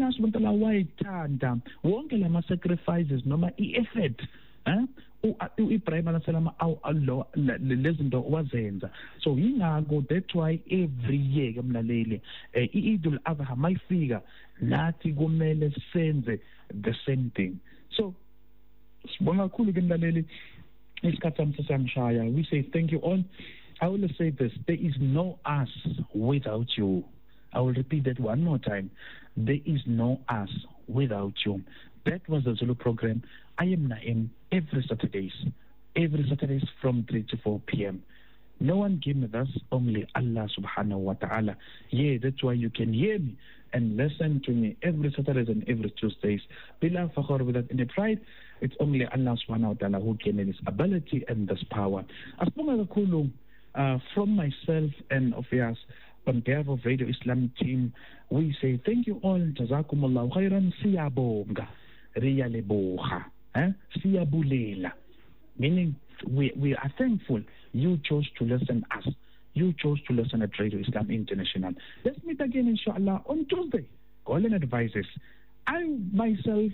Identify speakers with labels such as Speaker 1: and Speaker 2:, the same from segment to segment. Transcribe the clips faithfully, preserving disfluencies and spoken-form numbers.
Speaker 1: Allah subhanahu wa ta'ala wayithanda wonke lama sacrifices noma i-effort eh uIbrahim alayhi salam aw Allah lezinto wazenza. So yingakho that's why every year ke mlaleli i-Eid al-Adha mayifika nathi kumele senze the same thing. So sibonga kakhulu ke mlaleli isikhathi samshaya. We say thank you all. I will say this, there is no us without you. I will repeat that one more time. There is no us without you. That was the Zulu program. I am Naim every Saturdays. Every Saturdays from three to four p.m. No one came with us, only Allah subhanahu wa ta'ala. Yeah, that's why you can hear me and listen to me every Saturdays and every Tuesdays. Bila fakhar with that in the pride. It's only Allah subhanahu wa ta'ala who can this ability and this power. Asbunga kakhulu uh, from myself and of yours, on behalf of Radio Islam team, we say thank you all. Jazakumullahu khairan. Siyabonga. Riyaleboha. Eh? Siyabulela. Meaning, we, we are thankful you chose to listen us. You chose to listen at Radio Islam International. Let's meet again, inshallah, on Tuesday. Call and advices. I, myself,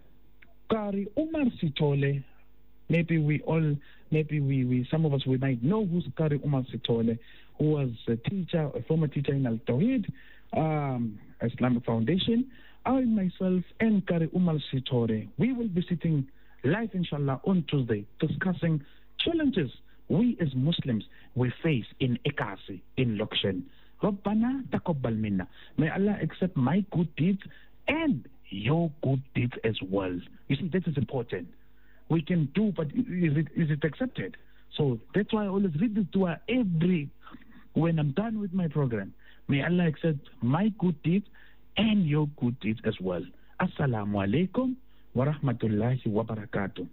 Speaker 1: Qari Umar Sithole, maybe we all, maybe we, we, some of us, we might know who's Qari Umar Sithole, who was a teacher, a former teacher in Al-Tawheed, um, Islamic Foundation. I, myself, and Qari Umar Sithole, we will be sitting live, inshallah, on Tuesday, discussing challenges we as Muslims we face in Ekasi, in Lokshen. Rabbana taqabbal minna. May Allah accept my good deeds and your good deeds as well. You see, that is important. We can do, but is it is it accepted? So that's why I always read this dua every, when I'm done with my program. May Allah accept my good deeds and your good deeds as well. Assalamu alaikum wa rahmatullahi wa barakatuh.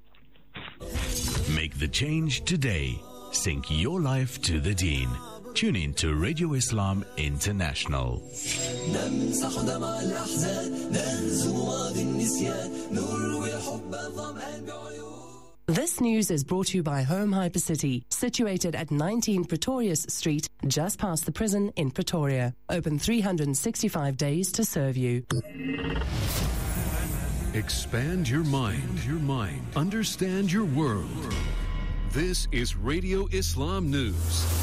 Speaker 2: Make the change today. Sync your life to the Deen. Tune in to Radio Islam International.
Speaker 3: This news is brought to you by Home Hypercity, situated at nineteen Pretorius Street, just past the prison in Pretoria. Open three hundred sixty-five days to serve you.
Speaker 4: Expand your mind, your mind. Understand your world. This is Radio Islam News.